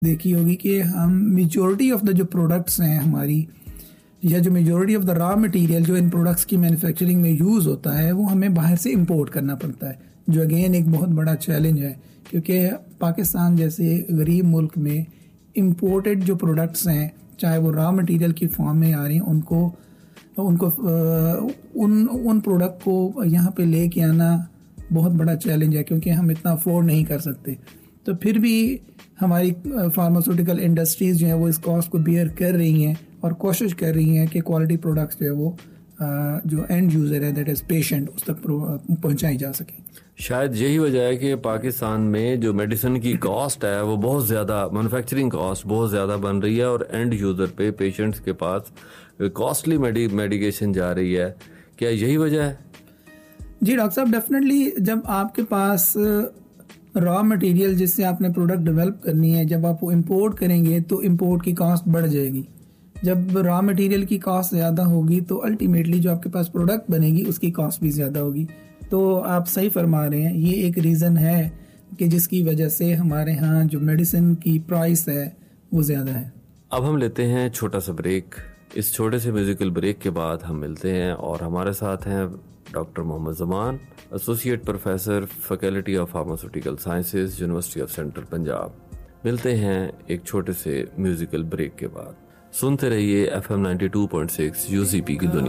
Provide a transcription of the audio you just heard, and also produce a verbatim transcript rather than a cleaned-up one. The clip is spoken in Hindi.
देखी होगी कि हम मेजॉरिटी ऑफ द जो प्रोडक्ट्स हैं हमारी, या जो majority of the raw material जो इन प्रोडक्ट्स की मैन्युफैक्चरिंग में यूज़ होता है वो हमें बाहर से इंपोर्ट करना पड़ता है, जो अगेन एक बहुत बड़ा चैलेंज है, क्योंकि पाकिस्तान जैसे गरीब मुल्क में इंपोर्टेड जो प्रोडक्ट्स हैं, चाहे वो रॉ मटेरियल की फॉर्म में आ रही हैं, उनको उनको उन उन प्रोडक्ट को यहाँ पे लेके आना बहुत बड़ा चैलेंज है, क्योंकि हम इतना अफोर्ड नहीं कर सकते। तो फिर भी हमारी फार्मास्यूटिकल इंडस्ट्रीज़ जो है वो इस कॉस्ट को बियर कर रही हैं और कोशिश कर रही हैं कि क्वालिटी प्रोडक्ट्स जो है वो जो एंड यूज़र है, दैट इज़ पेशेंट, उस तक पहुंचाई जा सके। शायद यही वजह है कि पाकिस्तान में जो मेडिसिन की कॉस्ट है वो बहुत ज़्यादा, मैन्युफैक्चरिंग कॉस्ट बहुत ज़्यादा बन रही है और एंड यूज़र पे, पेशेंट्स के पास कॉस्टली मेडि मेडिकेशन जा रही है। क्या यही वजह है? जी डॉक्टर साहब, डेफिनेटली जब आपके पास रॉ मटेरियल जिससे आपने प्रोडक्ट डेवलप करनी है, जब आप वो इंपोर्ट करेंगे तो इंपोर्ट की कॉस्ट बढ़ जाएगी। जब रॉ मटेरियल की कॉस्ट ज़्यादा होगी तो अल्टीमेटली जो आपके पास प्रोडक्ट बनेगी उसकी कॉस्ट भी ज़्यादा होगी। तो आप सही फरमा रहे हैं, ये एक रीज़न है कि जिसकी वजह से हमारे यहाँ जो मेडिसिन की प्राइस है वो ज़्यादा है। अब हम लेते हैं छोटा सा ब्रेक। इस छोटे से म्यूजिकल ब्रेक के बाद हम मिलते हैं और हमारे साथ हैं doctor Mohammad Zaman, associate professor, faculty of pharmaceutical sciences, university of central Punjab. मिलते हैं एक छोटे से म्यूजिकल ब्रेक के बाद। सुनते रहिए F M ninety two point six UCP की दुनिया।